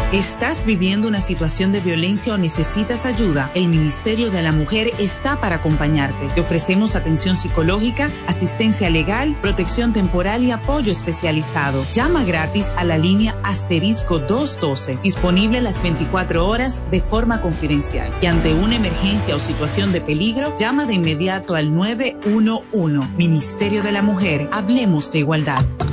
¿Estás viviendo una situación de violencia o necesitas ayuda? El Ministerio de la Mujer está para acompañarte. Te ofrecemos atención psicológica, asistencia legal, protección temporal y apoyo especializado. Llama gratis a la línea *212, disponible las 24 horas de forma confidencial. Y ante una emergencia o situación de peligro, llama de inmediato al 911. Ministerio de la Mujer, hablemos de igualdad.